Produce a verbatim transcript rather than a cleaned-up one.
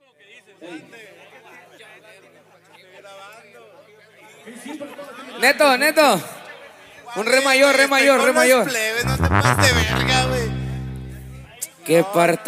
Neto, Neto. Un re mayor, re mayor, re mayor. No te pases de verga, güey. Qué parte.